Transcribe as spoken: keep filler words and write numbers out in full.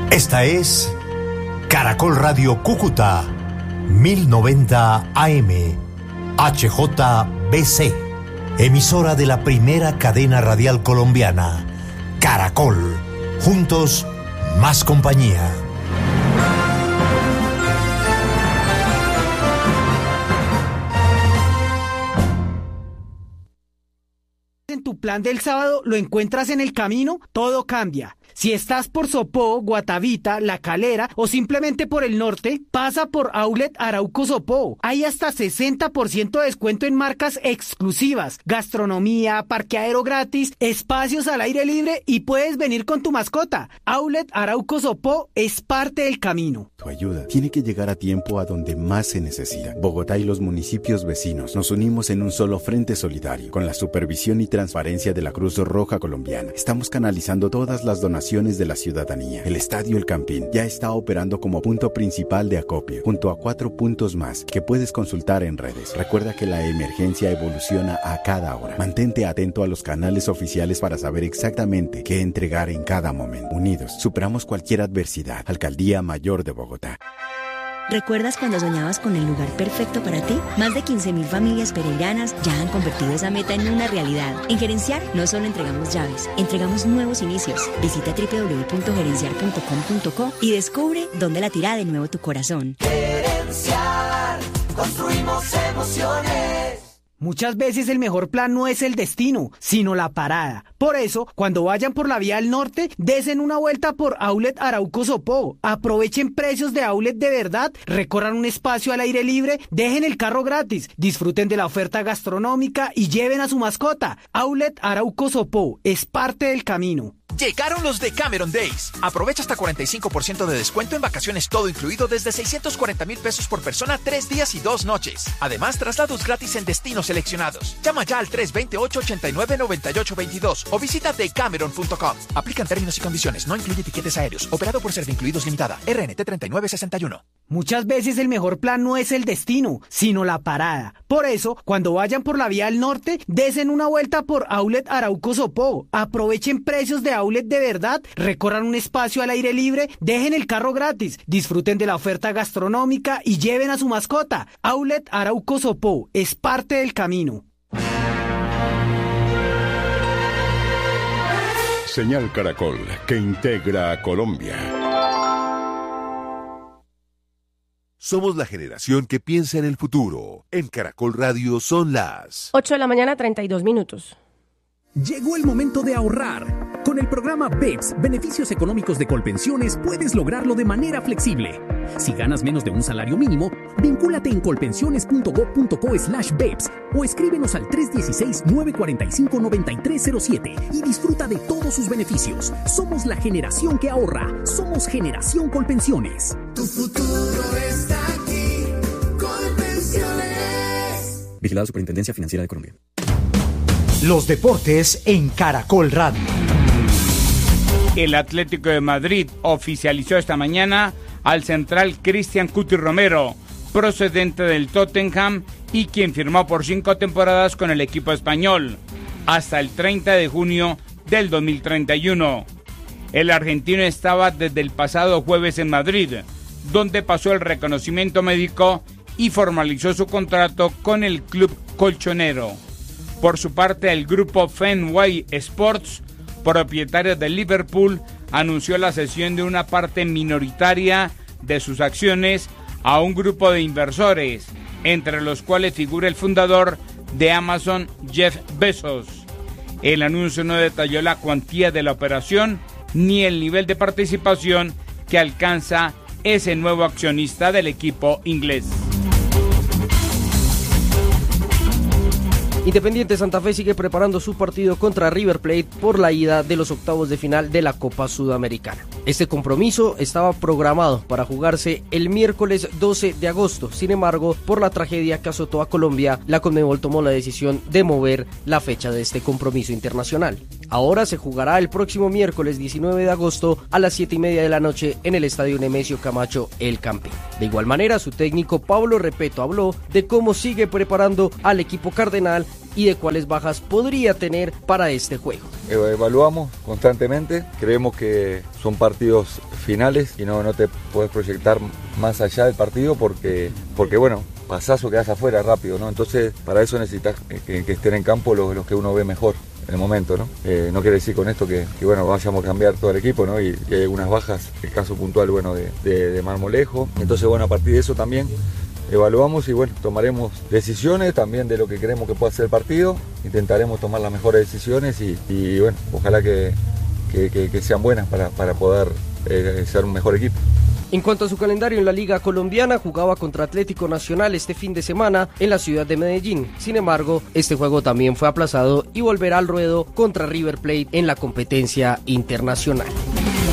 Esta es Caracol Radio Cúcuta, mil noventa A M, H J B C, emisora de la primera cadena radial colombiana, Caracol, juntos, más compañía. En tu plan del sábado lo encuentras en el camino, todo cambia. Si estás por Sopó, Guatavita, La Calera o simplemente por el norte, pasa por Outlet Arauco Sopó. Hay hasta sesenta por ciento de descuento en marcas exclusivas, gastronomía, parqueadero gratis, espacios al aire libre y puedes venir con tu mascota. Outlet Arauco Sopó es parte del camino. Tu ayuda tiene que llegar a tiempo a donde más se necesita. Bogotá y los municipios vecinos nos unimos en un solo frente solidario. Con la supervisión y transparencia de la Cruz Roja Colombiana, estamos canalizando todas las donaciones de la ciudadanía. El Estadio El Campín ya está operando como punto principal de acopio, junto a cuatro puntos más que puedes consultar en redes. Recuerda que la emergencia evoluciona a cada hora. Mantente atento a los canales oficiales para saber exactamente qué entregar en cada momento. Unidos, superamos cualquier adversidad. Alcaldía Mayor de Bogotá. ¿Recuerdas cuando soñabas con el lugar perfecto para ti? Más de quince mil familias pereiranas ya han convertido esa meta en una realidad. En Gerenciar no solo entregamos llaves, entregamos nuevos inicios. Visita doble u doble u doble u punto gerenciar punto com punto co y descubre dónde latirá de nuevo tu corazón. Gerenciar, construimos emociones. Muchas veces el mejor plan no es el destino, sino la parada. Por eso, cuando vayan por la vía del norte, desen una vuelta por Outlet Arauco Sopó. Aprovechen precios de outlet de verdad, recorran un espacio al aire libre, dejen el carro gratis, disfruten de la oferta gastronómica y lleven a su mascota. Outlet Arauco Sopó es parte del camino. Llegaron los de Cameron Days. Aprovecha hasta cuarenta y cinco por ciento de descuento en vacaciones todo incluido desde seiscientos cuarenta mil pesos por persona, tres días y dos noches. Además, traslados gratis en destinos seleccionados. Llama ya al tres dos ocho, ocho nueve, nueve ocho dos dos o visita decameron punto com. Aplican términos y condiciones. No incluye tiquetes aéreos. Operado por Servincluidos Limitada. R N T treinta y nueve sesenta y uno. Muchas veces el mejor plan no es el destino, sino la parada. Por eso, cuando vayan por la vía del norte, desen una vuelta por Outlet Arauco Sopó. Aprovechen precios de outlet de verdad, recorran un espacio al aire libre, dejen el carro gratis, disfruten de la oferta gastronómica y lleven a su mascota. Outlet Arauco Sopó es parte del camino. Señal Caracol, que integra a Colombia. Somos la generación que piensa en el futuro. En Caracol Radio son las ocho de la mañana, treinta y dos minutos. Llegó el momento de ahorrar. Con el programa B E P S, Beneficios Económicos de Colpensiones, puedes lograrlo de manera flexible. Si ganas menos de un salario mínimo, vincúlate en colpensiones punto gob punto co slash B E P S o escríbenos al tres uno seis, nueve cuatro cinco, nueve tres cero siete y disfruta de todos sus beneficios. Somos la generación que ahorra. Somos Generación Colpensiones. Tu futuro está aquí. Colpensiones. Vigilado Superintendencia Financiera de Colombia. Los deportes en Caracol Radio. El Atlético de Madrid oficializó esta mañana al central Cristian Cuti Romero, procedente del Tottenham y quien firmó por cinco temporadas con el equipo español, hasta el treinta de junio del dos mil treinta y uno. El argentino estaba desde el pasado jueves en Madrid, donde pasó el reconocimiento médico y formalizó su contrato con el club colchonero. Por su parte, el grupo Fenway Sports, propietario de Liverpool, anunció la cesión de una parte minoritaria de sus acciones a un grupo de inversores, entre los cuales figura el fundador de Amazon, Jeff Bezos. El anuncio no detalló la cuantía de la operación ni el nivel de participación que alcanza ese nuevo accionista del equipo inglés. Independiente Santa Fe sigue preparando su partido contra River Plate por la ida de los octavos de final de la Copa Sudamericana. Este compromiso estaba programado para jugarse el miércoles doce de agosto. Sin embargo, por la tragedia que azotó a Colombia, la Conmebol tomó la decisión de mover la fecha de este compromiso internacional. Ahora se jugará el próximo miércoles diecinueve de agosto a las siete y media de la noche en el Estadio Nemesio Camacho El Campín. De igual manera, su técnico Pablo Repeto habló de cómo sigue preparando al equipo cardenal y de cuáles bajas podría tener para este juego. Evaluamos constantemente, creemos que son partidos finales y no, no te puedes proyectar más allá del partido porque, porque bueno, pasás o quedás afuera rápido, ¿no? Entonces para eso necesitas que, que estén en campo los, los que uno ve mejor en el momento, ¿no? Eh, no quiere decir con esto que, que bueno, vayamos a cambiar todo el equipo, ¿no? Y, y hay algunas bajas, el caso puntual, bueno, de, de, de Marmolejo. Entonces, bueno, a partir de eso también evaluamos y bueno, tomaremos decisiones también de lo que creemos que pueda ser el partido. Intentaremos tomar las mejores decisiones y, y bueno, ojalá que, que, que, que sean buenas para, para poder eh, ser un mejor equipo. En cuanto a su calendario en la Liga Colombiana, jugaba contra Atlético Nacional este fin de semana en la ciudad de Medellín. Sin embargo, este juego también fue aplazado y volverá al ruedo contra River Plate en la competencia internacional.